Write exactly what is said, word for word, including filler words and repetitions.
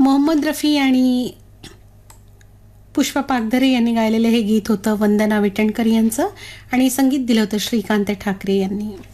मोहम्मद रफी आणि पुष्पा पागधरे यांनी गायलेले हे गीत होतं वंदना विटणकर यांचं आणि संगीत दिलं होतं श्रीकांत ठाकरे यांनी.